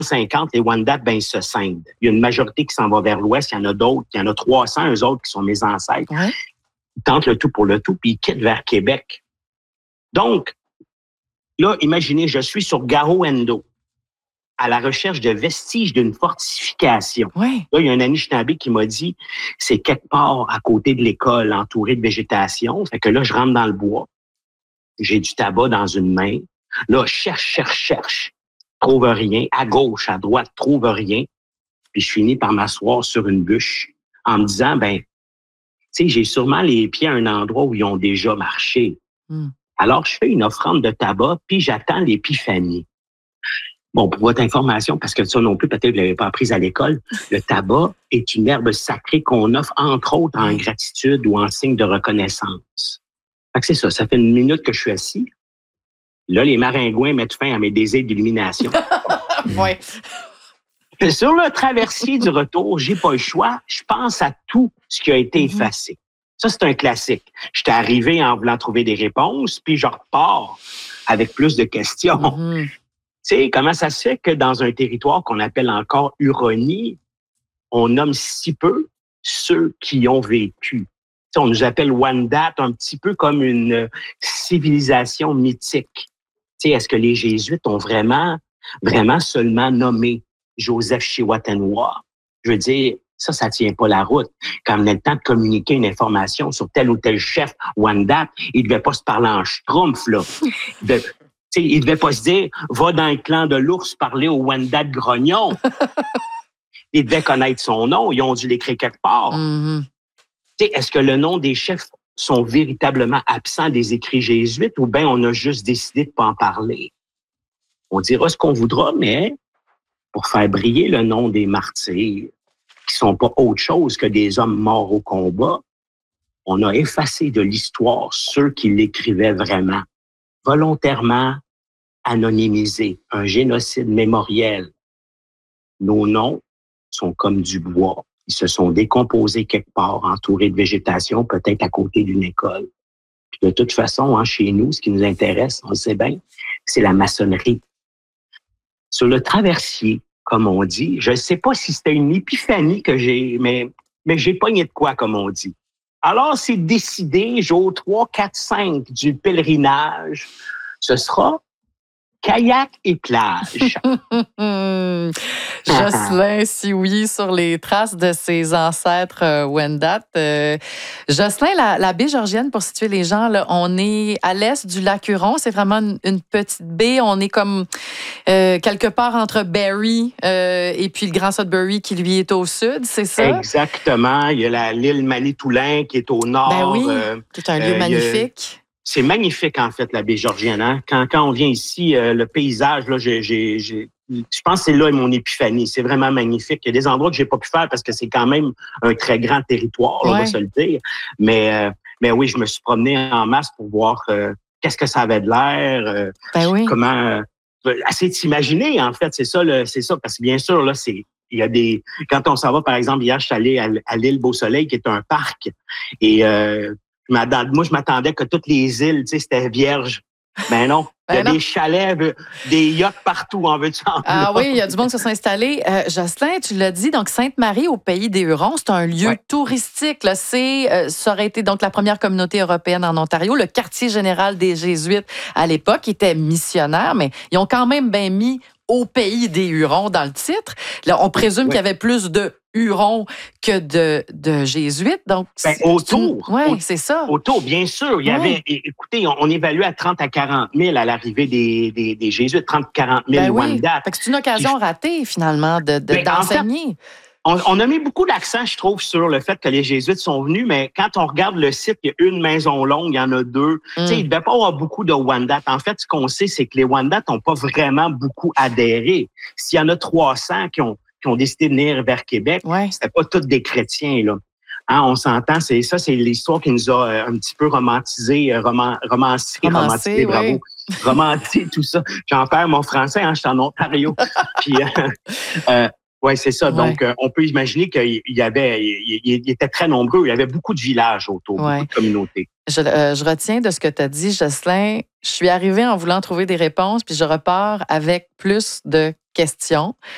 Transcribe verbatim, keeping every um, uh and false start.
cinquante, les Wendat, ben, ils se scindent. Il y a une majorité qui s'en va vers l'ouest, il y en a d'autres, il y en a trois cents, eux autres, qui sont mes ancêtres. Ouais. Ils tentent le tout pour le tout, puis ils quittent vers Québec. Donc, là, imaginez, je suis sur Garo-Endo, à la recherche de vestiges d'une fortification. Ouais. Là, il y a un Anishinaabe qui m'a dit, c'est quelque part à côté de l'école, entouré de végétation. Fait que là, je rentre dans le bois. J'ai du tabac dans une main. Là, cherche, cherche, cherche. Trouve rien. À gauche, à droite, trouve rien. Puis je finis par m'asseoir sur une bûche en me disant, ben, tu sais, j'ai sûrement les pieds à un endroit où ils ont déjà marché. Mm. Alors, je fais une offrande de tabac, puis j'attends l'épiphanie. Bon, pour votre information, parce que ça non plus, peut-être que vous ne l'avez pas appris à l'école, le tabac est une herbe sacrée qu'on offre, entre autres, en gratitude ou en signe de reconnaissance. Fait que c'est ça, ça fait une minute que je suis assis. Là, les maringouins mettent fin à mes désirs d'illumination. Ouais. Sur le traversier du retour, j'ai pas le choix. Je pense à tout ce qui a été Mm-hmm. effacé. Ça, c'est un classique. J'étais arrivé en voulant trouver des réponses, puis je repars avec plus de questions. Mm-hmm. Tu sais, comment ça se fait que dans un territoire qu'on appelle encore Huronie, on nomme si peu ceux qui ont vécu? T'sais, on nous appelle Wendat un petit peu comme une civilisation mythique. T'sais, est-ce que les Jésuites ont vraiment, vraiment seulement nommé Joseph Chiwatenoa? Je veux dire, ça, ça tient pas la route. Quand on a le temps de communiquer une information sur tel ou tel chef Wendat, il devait pas se parler en schtroumpf, là. De, t'sais, il devait pas se dire, va dans le clan de l'ours parler au Wendat de Grognon. Ils devaient connaître son nom, ils ont dû l'écrire quelque part. Mm-hmm. T'sais, est-ce que le nom des chefs sont véritablement absents des écrits jésuites ou bien on a juste décidé de pas en parler? On dira ce qu'on voudra, mais pour faire briller le nom des martyrs, qui sont pas autre chose que des hommes morts au combat, on a effacé de l'histoire ceux qui l'écrivaient vraiment, volontairement anonymisés, un génocide mémoriel. Nos noms sont comme du bois. Ils se sont décomposés quelque part, entourés de végétation, peut-être à côté d'une école. Puis de toute façon, hein, chez nous, ce qui nous intéresse, on le sait bien, c'est la maçonnerie. Sur le traversier, comme on dit, je ne sais pas si c'était une épiphanie que j'ai, mais, mais j'ai pogné de quoi, comme on dit. Alors, c'est décidé, jour trois, quatre, cinq du pèlerinage, ce sera kayak et plage. Jocelyn Sioui sur les traces de ses ancêtres euh, Wendat. Euh, Jocelyn, la, la baie Georgienne, pour situer les gens, là, on est à l'est du lac Huron. C'est vraiment une, une petite baie. On est comme euh, quelque part entre Barrie euh, et puis le Grand Sudbury qui, lui, est au sud, c'est ça? Exactement. Il y a la, l'île Manitoulin qui est au nord. Ben oui, euh, c'est un lieu euh, magnifique. C'est magnifique, en fait, la baie Georgienne. Hein? Quand, quand on vient ici, euh, le paysage, là, j'ai, j'ai, j'ai, je pense que c'est là mon épiphanie. C'est vraiment magnifique. Il y a des endroits que j'ai pas pu faire parce que c'est quand même un très grand territoire, là, Ouais. on va se le dire. Mais, euh, mais oui, je me suis promené en masse pour voir euh, qu'est-ce que ça avait de l'air, euh, Ben oui. comment... Euh, essayer de s'imaginer, en fait, c'est ça, le, c'est ça. Parce que bien sûr, là, c'est... Il y a des... Quand on s'en va, par exemple, hier, je suis allé à, à l'île Beau-Soleil, qui est un parc. Et... Euh, moi, je m'attendais que toutes les îles, tu sais, c'était vierge. Ben non. Il y a Ben non. des chalets, des yachts partout, en veux-tu en Ah là. oui, il y a du monde qui se sont installés. Euh, Jocelyn, tu l'as dit, donc Sainte-Marie au pays des Hurons, c'est un lieu Ouais. touristique. Là. C'est, euh, ça aurait été donc la première communauté européenne en Ontario. Le quartier général des Jésuites, à l'époque, était missionnaire, mais ils ont quand même bien mis au pays des Hurons dans le titre. Là, on présume Oui. qu'il y avait plus de Hurons que de, de Jésuites. Donc, Ben, c'est autour. Oui, Au- c'est ça. Autour, bien sûr. Il y Ouais. avait, é- écoutez, on, on évaluait à trente à quarante mille à l'arrivée des, des, des Jésuites, trente à quarante mille Ben oui. Wendat. Fait que c'est une occasion ratée, finalement, de, de- Ben, en fait, d'enseigner. On, on a mis beaucoup d'accent, je trouve, sur le fait que les Jésuites sont venus, mais quand on regarde le site, il y a une maison longue, il y en a deux. Mm. Tu sais, il ne devait pas avoir beaucoup de Wendat. En fait, ce qu'on sait, c'est que les Wendat n'ont pas vraiment beaucoup adhéré. S'il y en a trois cents qui ont, qui ont décidé de venir vers Québec, Ouais. c'était pas tous des chrétiens, là. Hein, on s'entend, c'est ça, c'est l'histoire qui nous a euh, un petit peu romantisé, euh, roman, romancé, Romancé, romantisé, bravo. oui. Romantisé, tout ça. J'en perds mon français, hein, je suis en Ontario. Puis, euh, euh, oui, c'est ça. Ouais. Donc, euh, on peut imaginer qu'il y avait, il, il, il était très nombreux. Il y avait beaucoup de villages autour, Ouais. beaucoup de communautés. Je, euh, je retiens de ce que tu as dit, Jocelyn. Je suis arrivée en voulant trouver des réponses, puis je repars avec plus de questions.